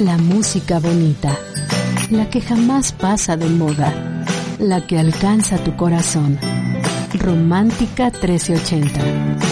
La música bonita, la que jamás pasa de moda, la que alcanza tu corazón. Romántica 1380.